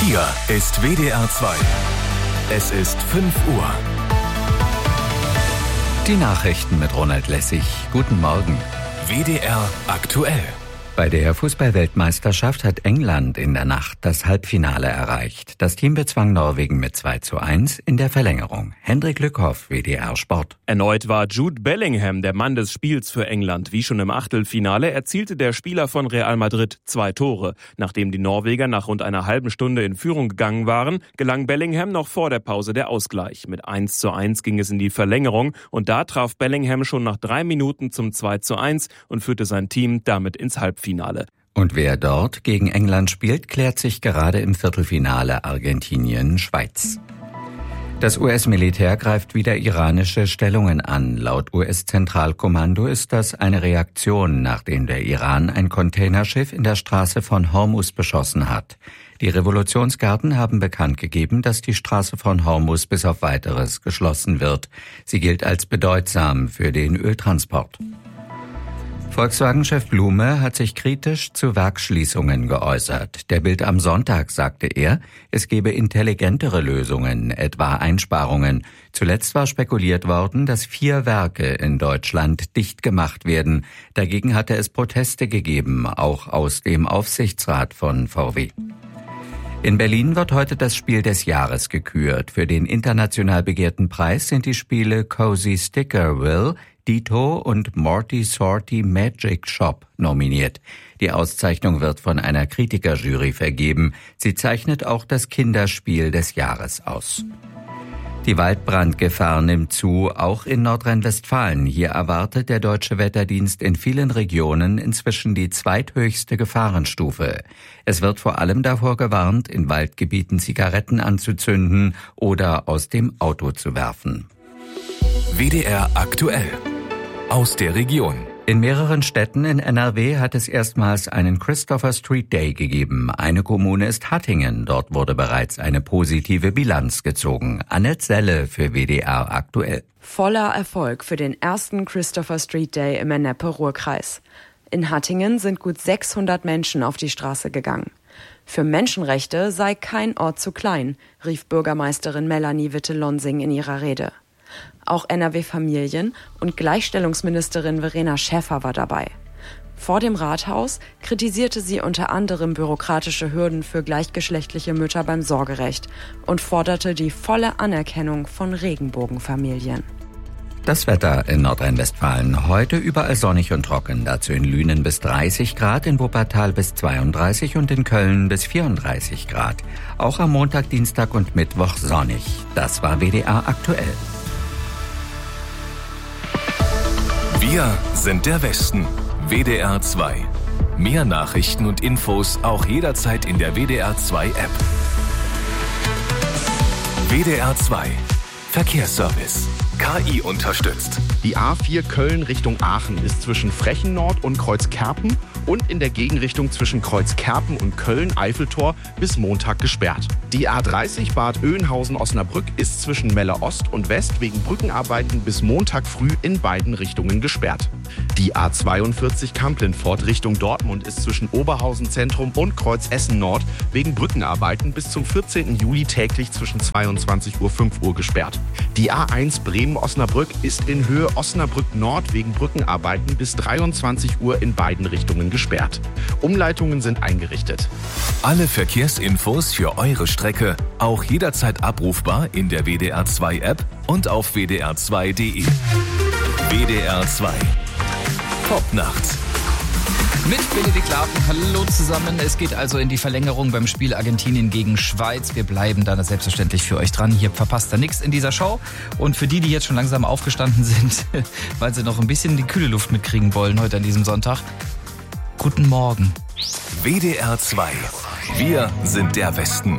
Hier ist WDR 2. Es ist 5 Uhr. Die Nachrichten mit Ronald Lessig. Guten Morgen. WDR aktuell. Bei der Fußball-Weltmeisterschaft hat England in der Nacht das Halbfinale erreicht. Das Team bezwang Norwegen mit 2:1 in der Verlängerung. Hendrik Lückhoff, WDR Sport. Erneut war Jude Bellingham der Mann des Spiels für England. Wie schon im Achtelfinale erzielte der Spieler von Real Madrid 2 Tore. Nachdem die Norweger nach rund einer halben Stunde in Führung gegangen waren, gelang Bellingham noch vor der Pause der Ausgleich. Mit 1:1 ging es in die Verlängerung und da traf Bellingham schon nach 3 Minuten zum 2:1 und führte sein Team damit ins Halbfinale. Und wer dort gegen England spielt, klärt sich gerade im Viertelfinale Argentinien-Schweiz. Das US-Militär greift wieder iranische Stellungen an. Laut US-Zentralkommando ist das eine Reaktion, nachdem der Iran ein Containerschiff in der Straße von Hormuz beschossen hat. Die Revolutionsgarden haben bekannt gegeben, dass die Straße von Hormuz bis auf Weiteres geschlossen wird. Sie gilt als bedeutsam für den Öltransport. Volkswagen-Chef Blume hat sich kritisch zu Werksschließungen geäußert. Der Bild am Sonntag sagte er, es gebe intelligentere Lösungen, etwa Einsparungen. Zuletzt war spekuliert worden, dass 4 Werke in Deutschland dicht gemacht werden. Dagegen hatte es Proteste gegeben, auch aus dem Aufsichtsrat von VW. In Berlin wird heute das Spiel des Jahres gekürt. Für den international begehrten Preis sind die Spiele Cozy Stickerville, Dito und Morty Sorty Magic Shop nominiert. Die Auszeichnung wird von einer Kritikerjury vergeben. Sie zeichnet auch das Kinderspiel des Jahres aus. Die Waldbrandgefahr nimmt zu, auch in Nordrhein-Westfalen. Hier erwartet der Deutsche Wetterdienst in vielen Regionen inzwischen die zweithöchste Gefahrenstufe. Es wird vor allem davor gewarnt, in Waldgebieten Zigaretten anzuzünden oder aus dem Auto zu werfen. WDR aktuell. Aus der Region. In mehreren Städten in NRW hat es erstmals einen Christopher Street Day gegeben. Eine Kommune ist Hattingen. Dort wurde bereits eine positive Bilanz gezogen. Annette Selle für WDR aktuell. Voller Erfolg für den ersten Christopher Street Day im Ennepe-Ruhr-Kreis. In Hattingen sind gut 600 Menschen auf die Straße gegangen. Für Menschenrechte sei kein Ort zu klein, rief Bürgermeisterin Melanie Witte-Lonsing in ihrer Rede. Auch NRW-Familien- und Gleichstellungsministerin Verena Schäfer war dabei. Vor dem Rathaus kritisierte sie unter anderem bürokratische Hürden für gleichgeschlechtliche Mütter beim Sorgerecht und forderte die volle Anerkennung von Regenbogenfamilien. Das Wetter in Nordrhein-Westfalen. Heute überall sonnig und trocken. Dazu in Lünen bis 30 Grad, in Wuppertal bis 32 und in Köln bis 34 Grad. Auch am Montag, Dienstag und Mittwoch sonnig. Das war WDR aktuell. Wir sind der Westen. WDR 2. Mehr Nachrichten und Infos auch jederzeit in der WDR 2 App. WDR 2. Verkehrsservice. KI unterstützt. Die A4 Köln Richtung Aachen ist zwischen Frechen-Nord und Kreuzkerpen und in der Gegenrichtung zwischen Kreuzkerpen und Köln-Eiffeltor bis Montag gesperrt. Die A30 Bad Oeynhausen-Osnabrück ist zwischen Melle Ost und West wegen Brückenarbeiten bis Montag früh in beiden Richtungen gesperrt. Die A42 Kamp-Lintfort Richtung Dortmund ist zwischen Oberhausen Zentrum und Kreuz Essen Nord wegen Brückenarbeiten bis zum 14. Juli täglich zwischen 22 Uhr und 5 Uhr gesperrt. Die A1 Bremen-Osnabrück ist in Höhe Osnabrück Nord wegen Brückenarbeiten bis 23 Uhr in beiden Richtungen gesperrt. Umleitungen sind eingerichtet. Alle Verkehrsinfos für eure Strecke auch jederzeit abrufbar in der WDR 2 App und auf wdr2.de. WDR 2. Top nachts. Mit Benedikt Lapen, hallo zusammen. Es geht also in die Verlängerung beim Spiel Argentinien gegen Schweiz. Wir bleiben da selbstverständlich für euch dran. Hier verpasst ihr nichts in dieser Show. Und für die jetzt schon langsam aufgestanden sind, weil sie noch ein bisschen die kühle Luft mitkriegen wollen heute an diesem Sonntag, guten Morgen. WDR 2. Wir sind der Westen.